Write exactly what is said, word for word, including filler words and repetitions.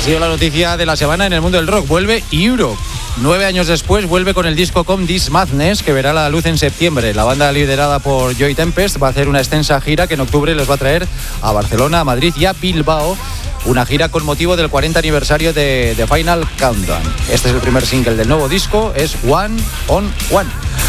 sido la noticia de la semana en el mundo del rock. Vuelve Europe. Nueve años después vuelve con el disco Come This Madness, que verá la luz en septiembre. La banda liderada por Joey Tempest va a hacer una extensa gira que en octubre les va a traer a Barcelona, a Madrid y a Bilbao. Una gira con motivo del cuarenta aniversario de The Final Countdown. Este es el primer single del nuevo disco, es One on One.